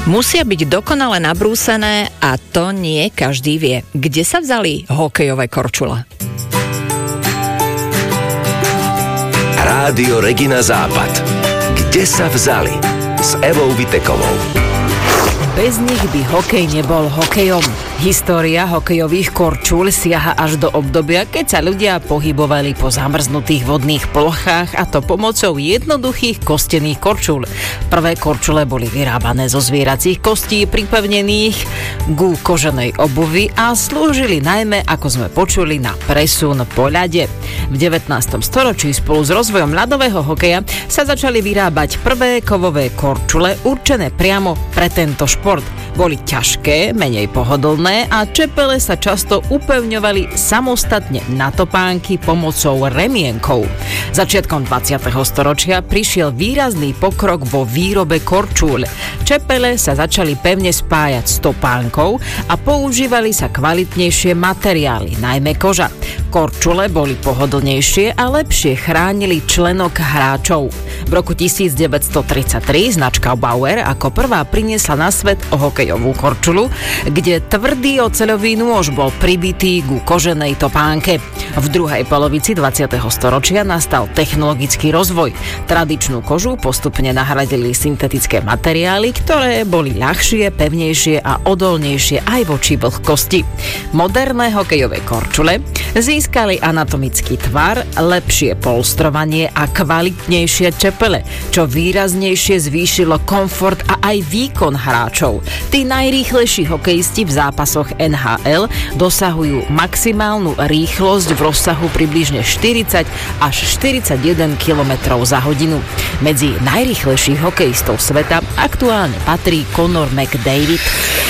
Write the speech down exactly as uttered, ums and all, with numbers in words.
Musia byť dokonale nabrúsené a to nie každý vie. Kde sa vzali hokejové korčule? Rádio Regina Západ. Kde sa vzali? S Evou Vitekovou. Bez nich by hokej nebol hokejom. História hokejových korčúľ siaha až do obdobia, keď sa ľudia pohybovali po zamrznutých vodných plochách, a to pomocou jednoduchých kostených korčúľ. Prvé korčule boli vyrábané zo zvieracích kostí pripevnených ku koženej obuvi a slúžili najmä, ako sme počuli, na presun po ľade. V devätnástom storočí spolu s rozvojom ľadového hokeja sa začali vyrábať prvé kovové korčule určené priamo pre tento šport. Boli ťažké, menej pohodlné a čepele sa často upevňovali samostatne na topánky pomocou remienkov. Začiatkom dvadsiateho storočia prišiel výrazný pokrok vo výrobe korčúľ. Čepele sa začali pevne spájať s topánkou a používali sa kvalitnejšie materiály, najmä koža. Korčule boli pohodlnejšie a lepšie chránili členok hráčov. V roku devätnásťstotridsaťtri značka Bauer ako prvá priniesla na svet hokejovú korčulu, kde tvrdý oceľový nôž bol pribitý ku koženej topánke. V druhej polovici dvadsiateho storočia nastal technologický rozvoj. Tradičnú kožu postupne nahradili syntetické materiály, ktoré boli ľahšie, pevnejšie a odolnejšie aj voči vlhkosti. Moderné hokejové korčule získali anatomický tvar, lepšie polstrovanie a kvalitnejšie čepele, čo výraznejšie zvýšilo komfort a aj výkon hráčov. Tí najrýchlejší hokejisti v zápasoch en há el dosahujú maximálnu rýchlosť v rozsahu približne štyridsať až štyridsaťjeden kilometrov za hodinu. Medzi najrýchlejších hokejistov sveta aktuálne patrí Connor McDavid.